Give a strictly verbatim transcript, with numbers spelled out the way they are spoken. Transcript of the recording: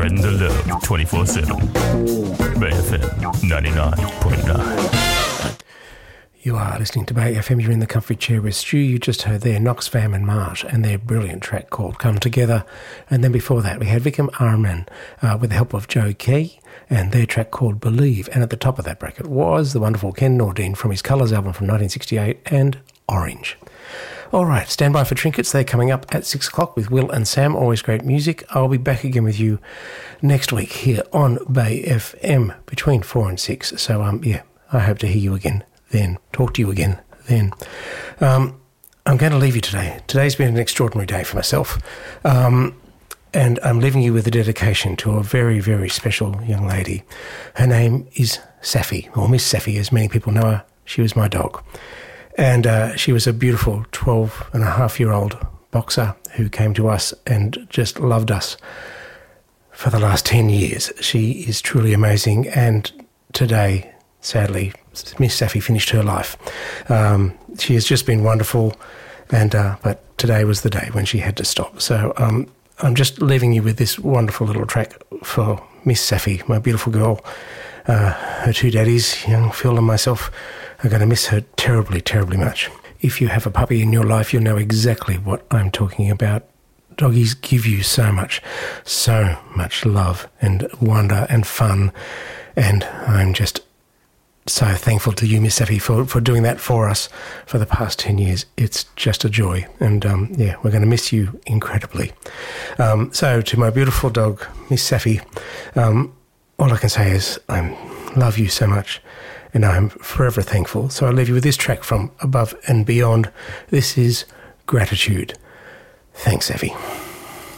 Spreading the love twenty-four seven. Bay F M ninety-nine point nine. You are listening to Bay F M. You're in the comfy chair with Stu. You just heard there Knox Fam and Marsh and their brilliant track called Come Together. And then before that we had Vikram Arman uh, with the help of Joe Key and their track called Believe. And at the top of that bracket was the wonderful Ken Nordine from his Colours album from nineteen sixty-eight and Orange. All right, stand by for Trinkets. They're coming up at six o'clock with Will and Sam. Always great music. I'll be back again with you next week here on Bay F M between four and six. So, um, yeah, I hope to hear you again then. Talk to you again then. Um, I'm going to leave you today. Today's been an extraordinary day for myself. Um, and I'm leaving you with a dedication to a very, very special young lady. Her name is Safi, or Miss Safi, as many people know her. She was my dog. And uh, she was a beautiful twelve and a half year old boxer who came to us and just loved us for the last ten years. She is truly amazing. And today, sadly, Miss Safi finished her life. Um, she has just been wonderful. And uh, but today was the day when she had to stop. So um, I'm just leaving you with this wonderful little track for Miss Safi, my beautiful girl. Uh, her two daddies, young Phil and myself, are going to miss her terribly, terribly much. If you have a puppy in your life, you'll know exactly what I'm talking about. Doggies give you so much, so much love and wonder and fun. And I'm just so thankful to you, Miss Safi, for, for doing that for us for the past ten years. It's just a joy. And, um, yeah, we're going to miss you incredibly. Um, so to my beautiful dog, Miss Safi, um, all I can say is I love you so much. And I'm forever thankful. So I'll leave you with this track from Above and Beyond. This is Gratitude. Thanks, Effie.